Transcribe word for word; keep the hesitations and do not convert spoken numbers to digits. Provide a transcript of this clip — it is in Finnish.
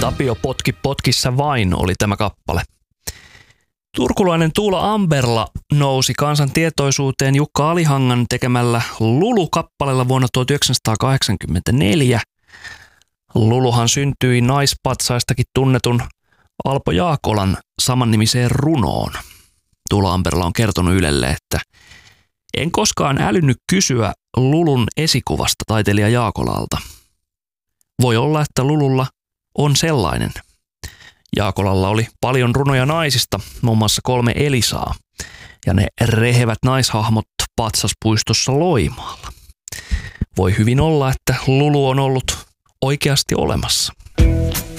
Tapio potki potkissa vain oli tämä kappale. Turkulainen Tuula Amberla nousi kansan tietoisuuteen Jukka Alihangan tekemällä Lulu-kappaleella vuonna tuhatyhdeksänsataakahdeksankymmentäneljä. Luluhan syntyi naispatsaistakin tunnetun Alpo Jaakolan samannimiseen runoon. Tuula Amberla on kertonut Ylelle, että en koskaan älynnyt kysyä Lulun esikuvasta taiteilija Jaakolalta. Voi olla, että Lululla on sellainen. Jaakolalla oli paljon runoja naisista, muun muassa kolme Elisaa, ja ne rehevät naishahmot patsaspuistossa Loimaalla. Voi hyvin olla, että Lulu on ollut oikeasti olemassa.